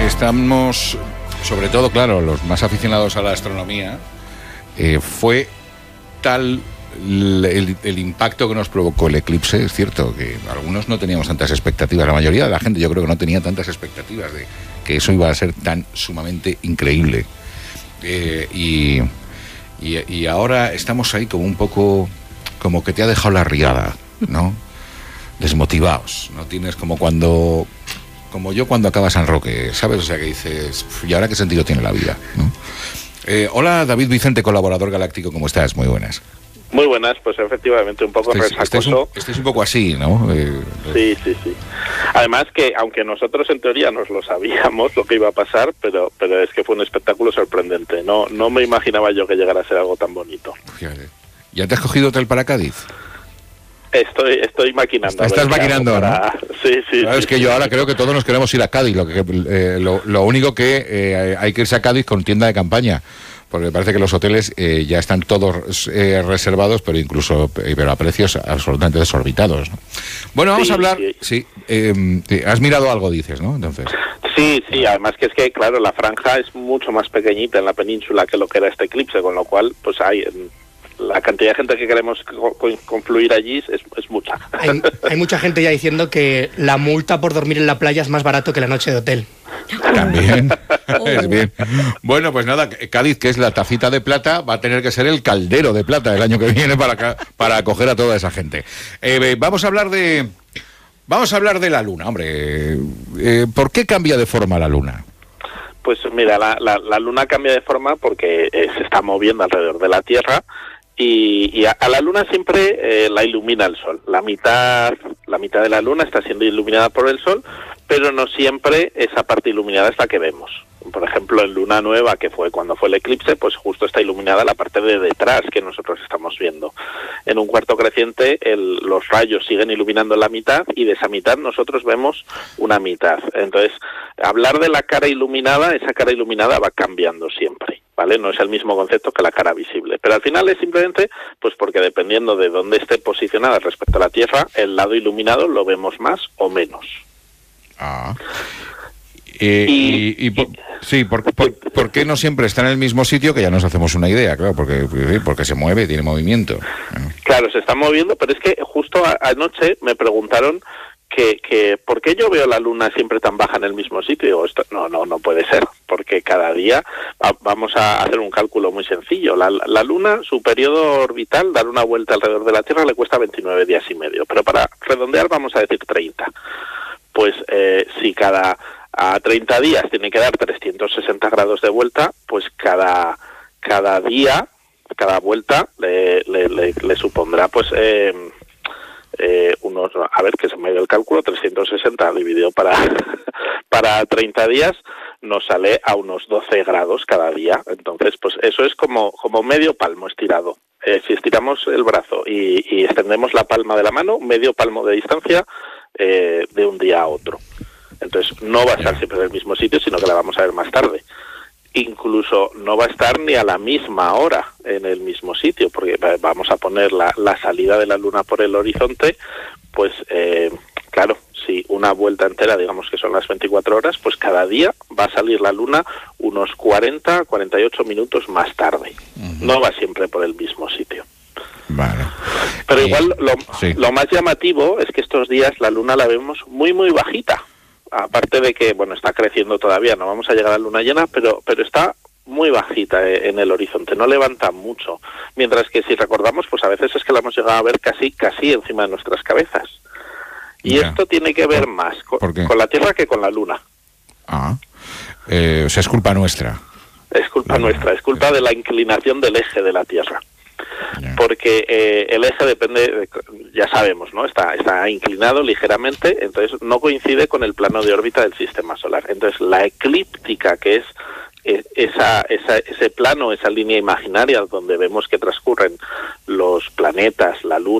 estamos, sobre todo, claro, los más aficionados a la astronomía, fue tal el impacto que nos provocó el eclipse. Es cierto que algunos no teníamos tantas expectativas, la mayoría de la gente yo creo que no tenía tantas expectativas de que eso iba a ser tan sumamente increíble. Y ahora estamos ahí como un poco, como que te ha dejado la riada, ¿no? Desmotivados, no tienes como yo cuando acaba San Roque, ¿sabes? O sea, que dices, ¿y ahora qué sentido tiene la vida?, ¿no? Hola, David Vicente, colaborador galáctico, ¿cómo estás? Muy buenas. Muy buenas, pues efectivamente un poco resacoso. Estáis un poco así, ¿no? Sí. Además que, aunque nosotros en teoría nos lo sabíamos lo que iba a pasar, pero es que fue un espectáculo sorprendente. No me imaginaba yo que llegara a ser algo tan bonito. ¿Ya te has cogido hotel para Cádiz? Estoy maquinando. Estás maquinando, ¿no? Sí. Claro, es que yo ahora creo que todos nos queremos ir a Cádiz. Lo único que hay que irse a Cádiz con tienda de campaña, porque parece que los hoteles ya están todos reservados, pero a precios absolutamente desorbitados, ¿no? Bueno, vamos a hablar. Sí. Has mirado algo, dices, ¿no? Entonces. Sí. Además que es que, claro, la franja es mucho más pequeñita en la península que lo que era este eclipse, con lo cual, pues hay la cantidad de gente que queremos confluir allí es mucha. Hay mucha gente ya diciendo que la multa por dormir en la playa es más barato que la noche de hotel. También. Es bien. Bueno, pues nada, Cádiz, que es la tacita de plata, va a tener que ser el caldero de plata el año que viene para acoger a toda esa gente. Vamos a hablar de la Luna, hombre. ¿Por qué cambia de forma la Luna? Pues mira, la Luna cambia de forma porque se está moviendo alrededor de la Tierra. Y a la Luna siempre la ilumina el Sol. La mitad de la Luna está siendo iluminada por el Sol, pero no siempre esa parte iluminada es la que vemos. Por ejemplo, en Luna Nueva, que fue cuando fue el eclipse, pues justo está iluminada la parte de detrás que nosotros estamos viendo. En un cuarto creciente los rayos siguen iluminando la mitad y de esa mitad nosotros vemos una mitad. Entonces, hablar de la cara iluminada, esa cara iluminada va cambiando siempre, ¿vale? No es el mismo concepto que la cara visible, pero al final es simplemente pues porque dependiendo de dónde esté posicionada respecto a la Tierra, el lado iluminado lo vemos más o menos. ¿Por qué no siempre está en el mismo sitio? Que ya nos hacemos una idea, claro, porque se mueve, tiene movimiento. Claro, se está moviendo, pero es que justo anoche me preguntaron que ¿por qué yo veo la Luna siempre tan baja en el mismo sitio? Y digo, esto no puede ser, porque cada día vamos a hacer un cálculo muy sencillo. La Luna, su periodo orbital, dar una vuelta alrededor de la Tierra, le cuesta 29 días y medio, pero para redondear vamos a decir 30. Pues si a 30 días tiene que dar 360 grados de vuelta, pues cada día, cada vuelta le supondrá pues unos, a ver que se me ha ido el cálculo, 360 dividido para 30 días nos sale a unos 12 grados cada día. Entonces pues eso es como medio palmo estirado. Si estiramos el brazo y extendemos la palma de la mano, medio palmo de distancia de un día a otro. Entonces no va a estar siempre en el mismo sitio, sino que la vamos a ver más tarde. Incluso no va a estar ni a la misma hora en el mismo sitio, porque vamos a poner la salida de la Luna por el horizonte, pues claro, si una vuelta entera, digamos que son las 24 horas, pues cada día va a salir la Luna unos 48 minutos más tarde. Uh-huh. No va siempre por el mismo sitio. Vale. Pero igual lo más llamativo es que estos días la Luna la vemos muy muy bajita. Aparte de que, bueno, está creciendo todavía, no vamos a llegar a la luna llena, pero está muy bajita en el horizonte, no levanta mucho. Mientras que si recordamos, pues a veces es que la hemos llegado a ver casi encima de nuestras cabezas. Y esto tiene que ver más con la Tierra que con la Luna. O sea, es culpa nuestra. Es culpa nuestra, es culpa de la inclinación del eje de la Tierra. Porque el eje depende, ya sabemos, ¿no? Está inclinado ligeramente, entonces no coincide con el plano de órbita del sistema solar. Entonces la eclíptica, que es ese plano, esa línea imaginaria donde vemos que transcurren los planetas, la Luna,